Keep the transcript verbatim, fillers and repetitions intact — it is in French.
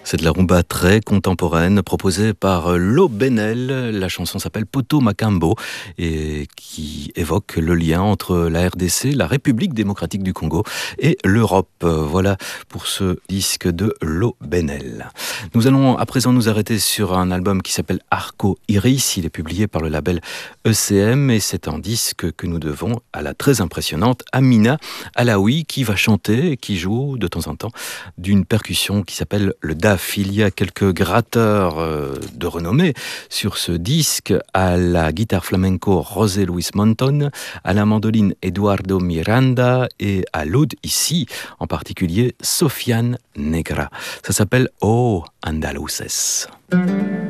C'est de la rumba très contemporaine proposée par Lo Benel. La chanson s'appelle Poto Macambo et qui évoque le lien entre la R D C, la République démocratique du Congo, et l'Europe. Voilà pour ce disque de Lo Benel. Nous allons à présent nous arrêter sur un album qui s'appelle Arco Iris. Il est publié par le label E C M et c'est un disque que nous devons à la très impressionnante Amina Alaoui qui va chanter et qui joue de temps en temps d'une percussion qui s'appelle le daf. Il y a quelques gratteurs euh, de renommée sur ce disque, à la guitare flamenco José Luis Monton, à la mandoline Eduardo Miranda et à l'oud ici, en particulier Sofiane Negra. Ça s'appelle Oh Andaluces.